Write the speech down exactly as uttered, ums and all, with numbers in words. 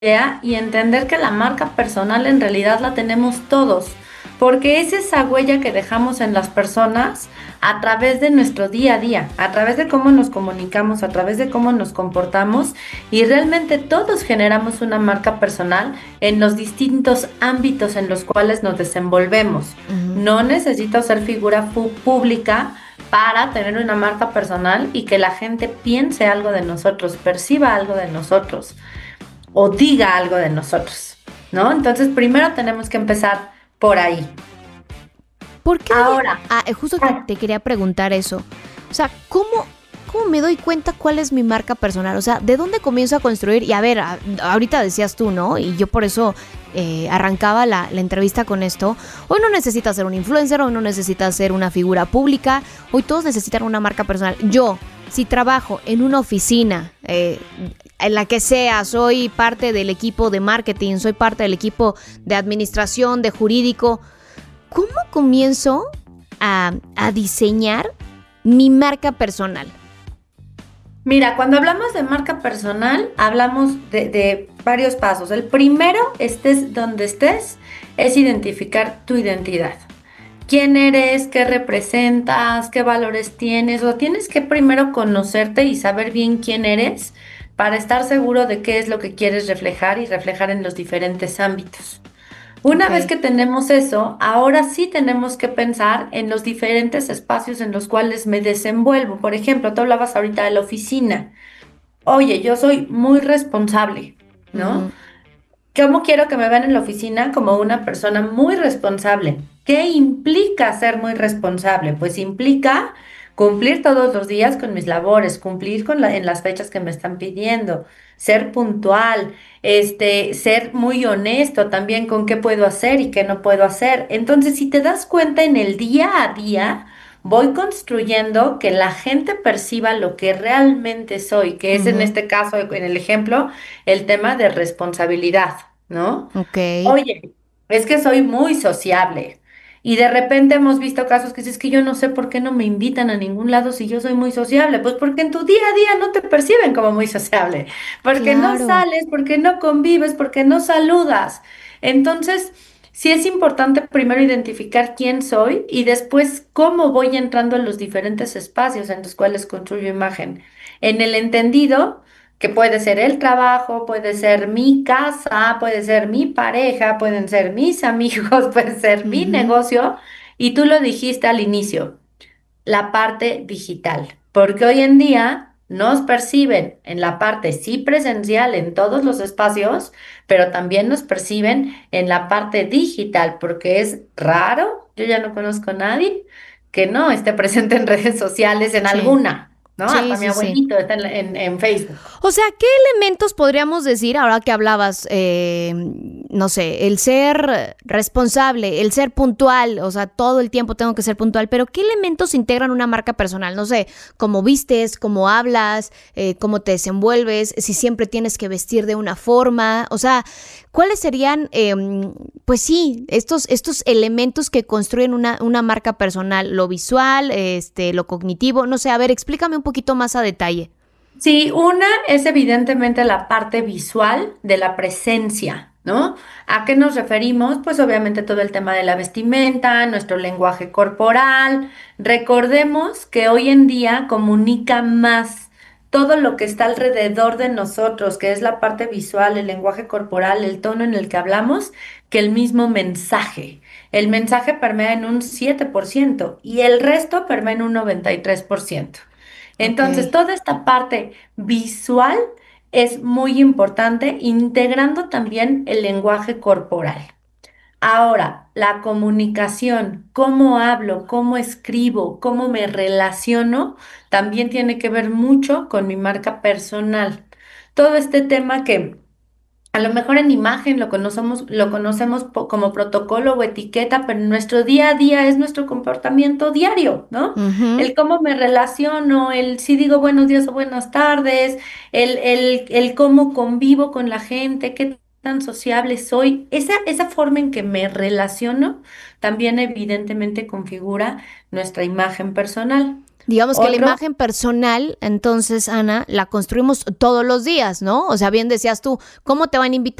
idea y entender que la marca personal en realidad la tenemos todos, porque es esa huella que dejamos en las personas a través de nuestro día a día, a través de cómo nos comunicamos, a través de cómo nos comportamos y realmente todos generamos una marca personal en los distintos ámbitos en los cuales nos desenvolvemos. Ujú. No necesito ser figura fu- pública para tener una marca personal y que la gente piense algo de nosotros, perciba algo de nosotros o diga algo de nosotros, ¿no? Entonces, primero tenemos que empezar por ahí. ¿Por qué hoy? Ahora, Ah, eh, justo te, ay, te quería preguntar eso. O sea, ¿cómo, ¿cómo me doy cuenta cuál es mi marca personal? O sea, ¿de dónde comienzo a construir? Y a ver, a- ahorita decías tú, ¿no? Y yo por eso eh, arrancaba la, la entrevista con esto. Hoy no necesitas ser un influencer, hoy no necesitas ser una figura pública, hoy todos necesitan una marca personal. Yo, si trabajo en una oficina, eh, en la que sea, soy parte del equipo de marketing, soy parte del equipo de administración, de jurídico, ¿cómo comienzo a, a diseñar mi marca personal? mira, cuando hablamos de marca personal, hablamos de, de varios pasos. El primero, estés donde estés, es identificar tu identidad. ¿Quién eres? ¿Qué representas? ¿Qué valores tienes? O tienes que primero conocerte y saber bien quién eres para estar seguro de qué es lo que quieres reflejar y reflejar en los diferentes ámbitos. Una Ok. vez que tenemos eso, ahora sí tenemos que pensar en los diferentes espacios en los cuales me desenvuelvo. Por ejemplo, tú hablabas ahorita de la oficina. Oye, yo soy muy responsable, ¿no? Ujú. ¿Cómo quiero que me vean en la oficina? Como una persona muy responsable. ¿Qué implica ser muy responsable? Pues implica cumplir todos los días con mis labores, cumplir con la- en las fechas que me están pidiendo, ser puntual, este, ser muy honesto también con qué puedo hacer y qué no puedo hacer. Entonces, si te das cuenta en el día a día, voy construyendo que la gente perciba lo que realmente soy, que es en Ujú. este caso, en el ejemplo, el tema de responsabilidad, ¿no? Ok. Oye, es que soy muy sociable. Y de repente hemos visto casos que dices que yo no sé por qué no me invitan a ningún lado si yo soy muy sociable. Pues porque en tu día a día no te perciben como muy sociable, porque no Claro. sales, porque no convives, porque no saludas. Entonces, sí es importante primero identificar quién soy y después cómo voy entrando en los diferentes espacios en los cuales construyo imagen. En el entendido que puede ser el trabajo, puede ser mi casa, puede ser mi pareja, pueden ser mis amigos, puede ser mi Ujú. negocio. Y tú lo dijiste al inicio, la parte digital, porque hoy en día nos perciben en la parte sí presencial en todos los espacios, pero también nos perciben en la parte digital, porque es raro, yo ya no conozco a nadie que no esté presente en redes sociales en Sí. alguna, ¿no? Sí, Hasta mi sí, sí. abuelito está en, en en Facebook. O sea, ¿qué elementos podríamos decir ahora que hablabas, eh, no sé, el ser responsable, el ser puntual, o sea, todo el tiempo tengo que ser puntual, pero ¿qué elementos integran una marca personal? No sé, cómo vistes, cómo hablas, eh, cómo te desenvuelves, si siempre tienes que vestir de una forma, o sea, ¿cuáles serían, eh, pues sí, estos, estos elementos que construyen una, una marca personal? Lo visual, este, lo cognitivo, no sé, a ver, explícame un poquito más a detalle. Sí, una es evidentemente la parte visual de la presencia, ¿no? ¿A qué nos referimos? Pues obviamente todo el tema de la vestimenta, nuestro lenguaje corporal. Recordemos que hoy en día comunica más todo lo que está alrededor de nosotros, que es la parte visual, el lenguaje corporal, el tono en el que hablamos, que el mismo mensaje. El mensaje permea en un siete por ciento y el resto permea en un noventa y tres por ciento. Ok. Entonces, toda esta parte visual es muy importante, integrando también el lenguaje corporal. Ahora, la comunicación, cómo hablo, cómo escribo, cómo me relaciono, también tiene que ver mucho con mi marca personal. Todo este tema que a lo mejor en imagen lo conocemos, lo conocemos po- como protocolo o etiqueta, pero en nuestro día a día es nuestro comportamiento diario, ¿no? Ujú. El cómo me relaciono, el si digo buenos días o buenas tardes, el, el, el cómo convivo con la gente, qué tan sociable soy. Esa, esa forma en que me relaciono también evidentemente configura nuestra imagen personal. Digamos que la Otro, imagen personal, entonces, Ana, la construimos todos los días, ¿no? O sea, bien decías tú, ¿cómo te van a invitar